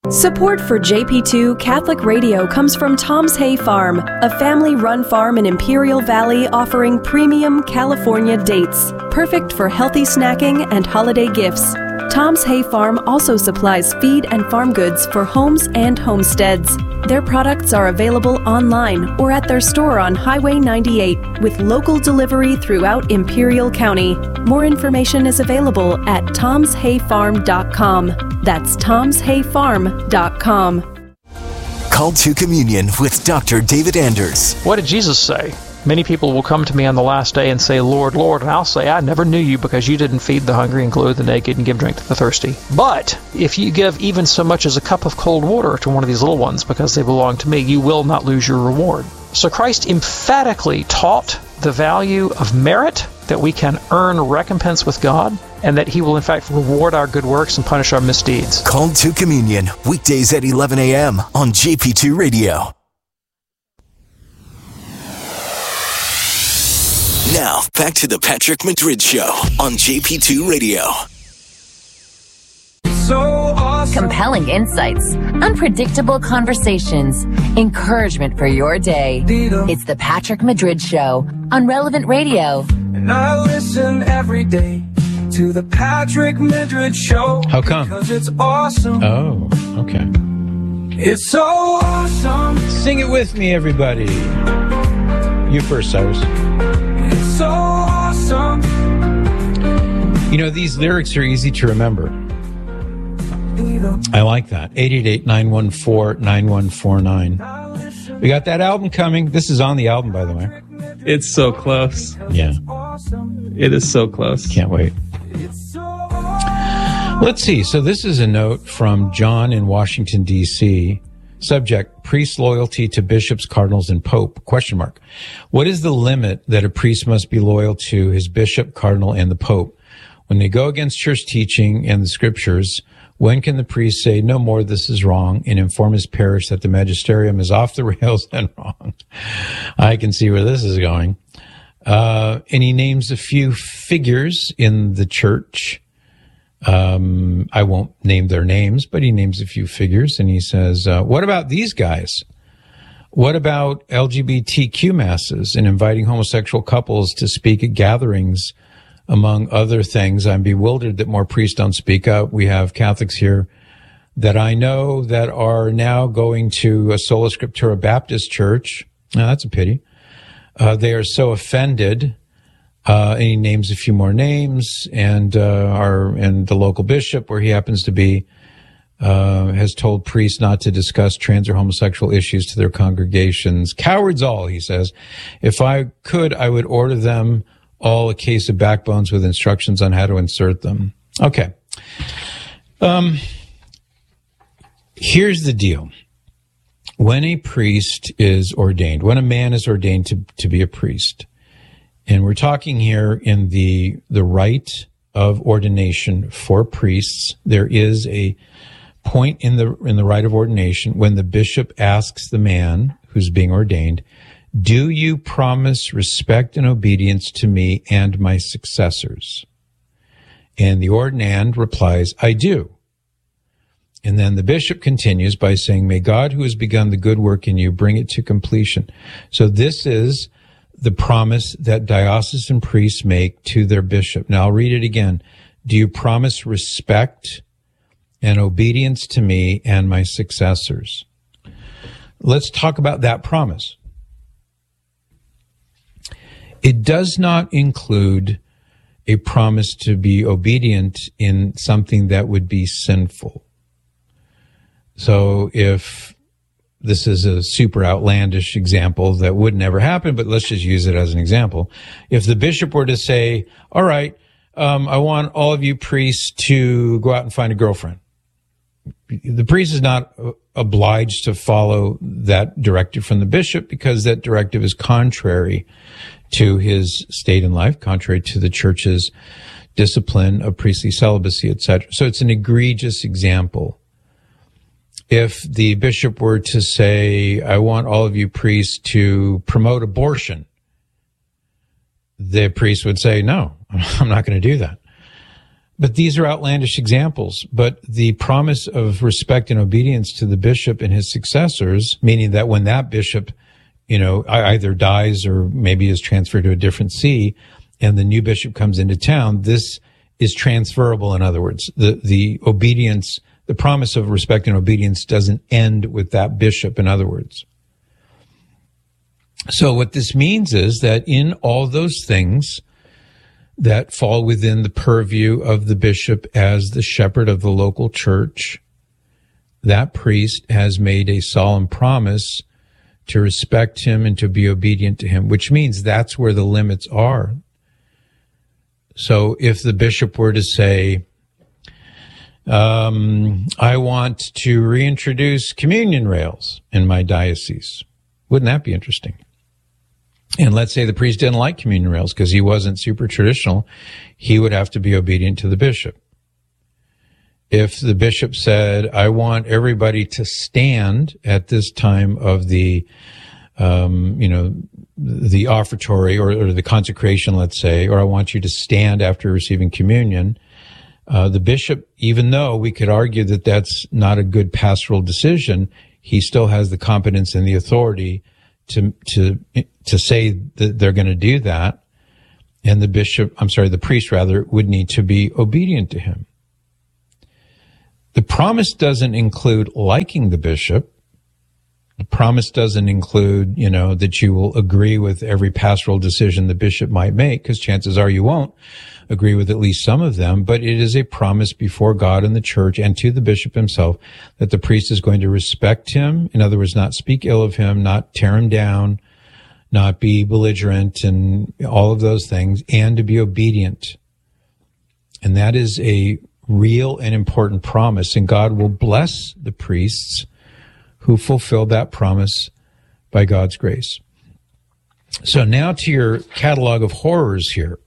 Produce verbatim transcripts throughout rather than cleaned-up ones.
Support for J P two Catholic Radio comes from Tom's Hay Farm, a family-run farm in Imperial Valley offering premium California dates, perfect for healthy snacking and holiday gifts. Tom's Hay Farm also supplies feed and farm goods for homes and homesteads. Their products are available online or at their store on Highway ninety-eight with local delivery throughout Imperial County. More information is available at toms hay farm dot com. That's toms hay farm dot com. Call to Communion with Doctor David Anders. What did Jesus say? Many people will come to me on the last day and say, Lord, Lord, and I'll say, I never knew you because you didn't feed the hungry and clothe the naked and give drink to the thirsty. But if you give even so much as a cup of cold water to one of these little ones because they belong to me, you will not lose your reward. So Christ emphatically taught the value of merit, that we can earn recompense with God, and that he will in fact reward our good works and punish our misdeeds. Call to Communion, weekdays at eleven a.m. on J P two Radio. Now, back to the Patrick Madrid Show on J P two Radio. So awesome. Compelling insights, unpredictable conversations, encouragement for your day. It's the Patrick Madrid Show on Relevant Radio. And I listen every day to the Patrick Madrid Show. How come? Because it's awesome. Oh, okay. It's so awesome. Sing it with me, everybody. You first, Cyrus. It's so awesome. You know, these lyrics are easy to remember. I like that. eight eight eight, nine one four, nine one four nine. We got that album coming. This is on the album, by the way. It's so close. Yeah. It is so close. Can't wait. Let's see. So this is a note from John in Washington, D C Subject, priest loyalty to bishops, cardinals, and pope, question mark. What is the limit that a priest must be loyal to his bishop, cardinal, and the pope? When they go against church teaching and the scriptures, when can the priest say, no more, this is wrong, and inform his parish that the magisterium is off the rails and wrong? I can see where this is going. Uh, and he names a few figures in the church. Um, I won't name their names, but he names a few figures, and he says, uh, what about these guys? What about L G B T Q masses and inviting homosexual couples to speak at gatherings, among other things? I'm bewildered that more priests don't speak up. We have Catholics here that I know that are now going to a Sola Scriptura Baptist church. Now, that's a pity. Uh, they are so offended. Uh, and he names a few more names, and, uh, our, and the local bishop where he happens to be, uh, has told priests not to discuss trans or homosexual issues to their congregations. Cowards all, he says. If I could, I would order them all a case of backbones with instructions on how to insert them. Okay. Um, here's the deal. When a priest is ordained, when a man is ordained to, to be a priest, and we're talking here in the, the rite of ordination for priests, there is a point in the, in the rite of ordination when the bishop asks the man who's being ordained, do you promise respect and obedience to me and my successors? And the ordinand replies, I do. And then the bishop continues by saying, may God who has begun the good work in you bring it to completion. So this is the promise that diocesan priests make to their bishop. Now I'll read it again. Do you promise respect and obedience to me and my successors? Let's talk about that promise. It does not include a promise to be obedient in something that would be sinful. So if this is a super outlandish example that would never happen, but let's just use it as an example. If the bishop were to say, all right, um, I want all of you priests to go out and find a girlfriend. The priest is not obliged to follow that directive from the bishop because that directive is contrary to his state in life, contrary to the church's discipline of priestly celibacy, et cetera. So it's an egregious example. If the bishop were to say, I want all of you priests to promote abortion, the priest would say, no, I'm not going to do that. But these are outlandish examples. But the promise of respect and obedience to the bishop and his successors, meaning that when that bishop, you know, either dies or maybe is transferred to a different see, and the new bishop comes into town, this is transferable. In other words, the, the obedience, the promise of respect and obedience doesn't end with that bishop, in other words. So what this means is that in all those things that fall within the purview of the bishop as the shepherd of the local church, that priest has made a solemn promise to respect him and to be obedient to him, which means that's where the limits are. So if the bishop were to say, um, I want to reintroduce communion rails in my diocese, wouldn't that be interesting? And let's say the priest didn't like communion rails because he wasn't super traditional, he would have to be obedient to the bishop. If the bishop said, I want everybody to stand at this time of the, um, you know, the offertory or, or the consecration, let's say, or I want you to stand after receiving communion, uh, the bishop, even though we could argue that that's not a good pastoral decision, he still has the competence and the authority to, to, to say that they're going to do that. And the bishop, I'm sorry, the priest rather, would need to be obedient to him. The promise doesn't include liking the bishop. The promise doesn't include, you know, that you will agree with every pastoral decision the bishop might make, because chances are you won't agree with at least some of them. But it is a promise before God and the church and to the bishop himself that the priest is going to respect him. In other words, not speak ill of him, not tear him down, not be belligerent and all of those things, and to be obedient. And that is a real and important promise, and God will bless the priests who fulfill that promise by God's grace. So now to your catalog of horrors here.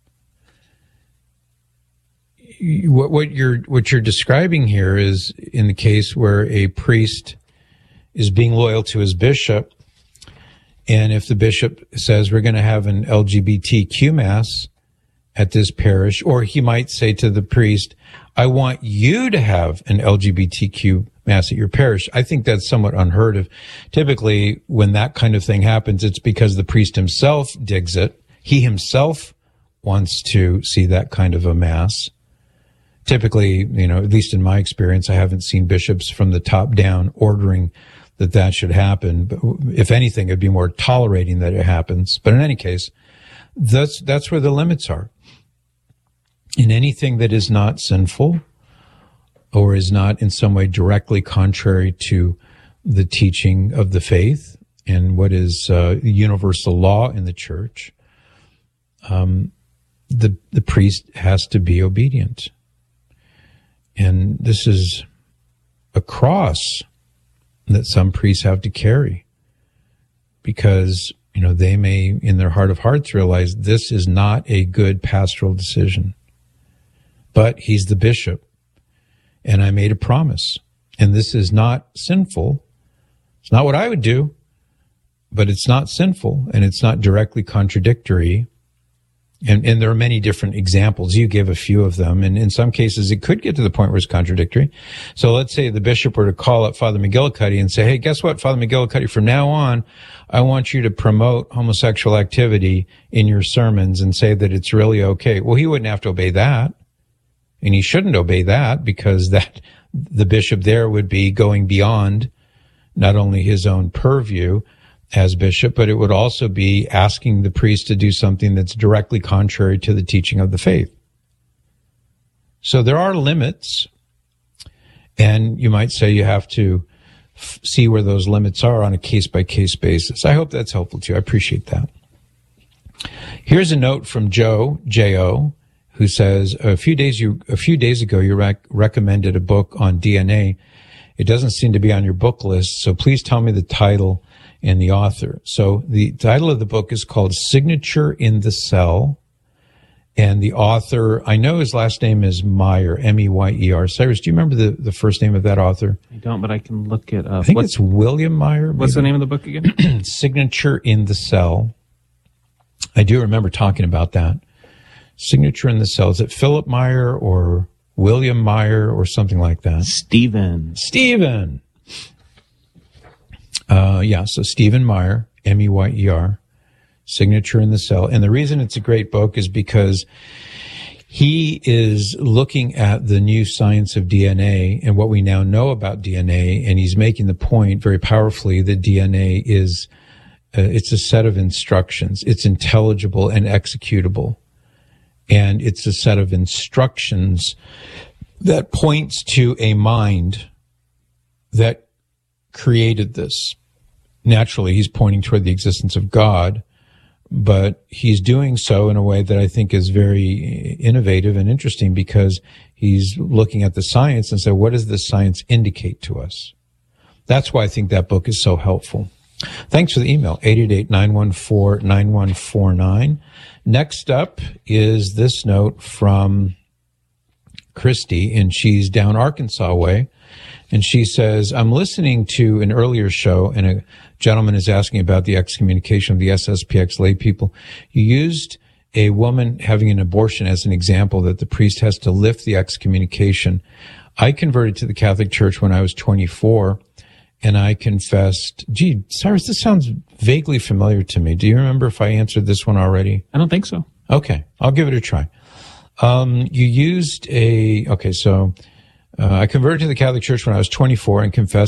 What, what you're what you're describing here is in the case where a priest is being loyal to his bishop, and if the bishop says we're going to have an L G B T Q mass at this parish, or he might say to the priest, I want you to have an L G B T Q mass at your parish. I think that's somewhat unheard of. Typically, when that kind of thing happens, it's because the priest himself digs it. He himself wants to see that kind of a mass. Typically, you know, at least in my experience, I haven't seen bishops from the top down ordering that that should happen. But if anything, it'd be more tolerating that it happens. But in any case, that's, that's where the limits are. In anything that is not sinful or is not in some way directly contrary to the teaching of the faith and what is uh, universal law in the church, um, the the priest has to be obedient. And this is a cross that some priests have to carry because, you know, they may in their heart of hearts realize this is not a good pastoral decision. But he's the bishop, and I made a promise. And this is not sinful. It's not what I would do, but it's not sinful, and it's not directly contradictory. And, and there are many different examples. You give a few of them, and in some cases it could get to the point where it's contradictory. So let's say the bishop were to call up Father McGillicuddy and say, hey, guess what, Father McGillicuddy, from now on, I want you to promote homosexual activity in your sermons and say that it's really okay. Well, he wouldn't have to obey that. And he shouldn't obey that because that the bishop there would be going beyond not only his own purview as bishop, but it would also be asking the priest to do something that's directly contrary to the teaching of the faith. So there are limits, and you might say you have to f- see where those limits are on a case-by-case basis. I hope that's helpful to you. I appreciate that. Here's a note from Joe, J O, who says, a few days you, a few days ago, you rec- recommended a book on D N A. It doesn't seem to be on your book list, so please tell me the title and the author. So the title of the book is called Signature in the Cell, and the author, I know his last name is Meyer, M E Y E R. Cyrus, do you remember the, the first name of that author? I don't, but I can look it up. I think what's, it's William Meyer. What's maybe? the name of the book again? Signature in the Cell. I do remember talking about that. Signature in the Cell. Is it Philip Meyer or William Meyer or something like that? Stephen. Stephen. Uh, yeah, so Stephen Meyer, M E Y E R, Signature in the Cell. And the reason it's a great book is because he is looking at the new science of D N A and what we now know about D N A, and he's making the point very powerfully that D N A is, uh, it's a set of instructions. It's intelligible and executable. And it's a set of instructions that points to a mind that created this. Naturally, he's pointing toward the existence of God, but he's doing so in a way that I think is very innovative and interesting, because he's looking at the science and say, what does this science indicate to us? That's why I think that book is so helpful. Thanks for the email, eight eight eight, nine one four, nine one four nine. Next up is this note from Christy, and she's down Arkansas way. And she says, I'm listening to an earlier show, and a gentleman is asking about the excommunication of the S S P X lay people. You used a woman having an abortion as an example, that the priest has to lift the excommunication. I converted to the Catholic Church when I was twenty-four, and I confessed, gee, Cyrus, this sounds vaguely familiar to me. Do you remember if I answered this one already? I don't think so. Okay, I'll give it a try. Um, you used a, okay, so uh, I converted to the Catholic Church when I was twenty-four and confessed